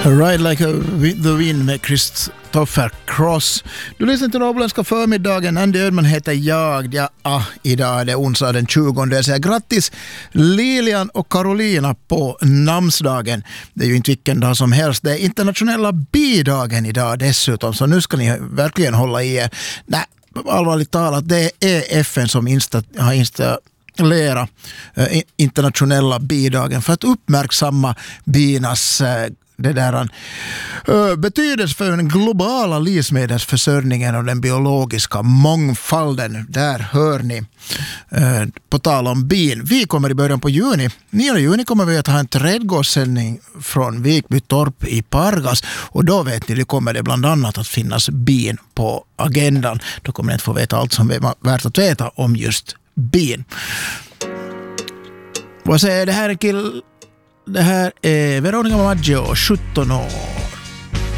Ride Like the Wind med Christopher Cross. Du lyssnar till Norrländska förmiddagen. Andy Ödman heter jag. Idag är det onsdag den 20. Jag säger grattis Lilian och Carolina på namnsdagen. Det är ju inte vilken dag som helst. Det är internationella bidagen idag dessutom. Så nu ska ni verkligen hålla i er. Nej, allvarligt talat, det är FN som har installerat internationella bidagen för att uppmärksamma binas betydelse för den globala livsmedelsförsörjningen och den biologiska mångfalden. Där hör ni på tal om bin. Vi kommer i början på juni. 9 juni kommer vi att ha en trädgårdssändning från Vikbytorp i Pargas, och då vet ni, det kommer det bland annat att finnas bin på agendan. Då kommer ni att få veta allt som är värt att veta om just bin. Vad säger det här är Veronica Maggio, 17 år.